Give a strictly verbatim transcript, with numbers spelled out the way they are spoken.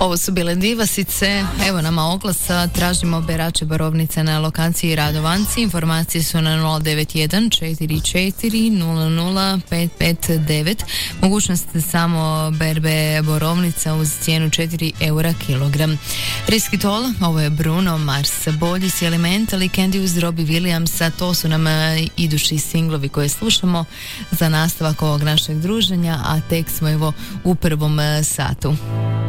Ovo su bile Divasice, evo nama oglasa, tražimo berače borovnice na lokaciji Radovanci, informacije su na nula devet jedan četiri četiri nula nula pet pet devet, mogućnost samo berbe borovnica uz cijenu četiri eura kilogram. Riskitol, ovo je Bruno Mars, Boljis, Elemental i Candy uz Robbie Williamsa, to su nam idući singlovi koje slušamo za nastavak ovog našeg druženja, a tek smo evo u prvom satu.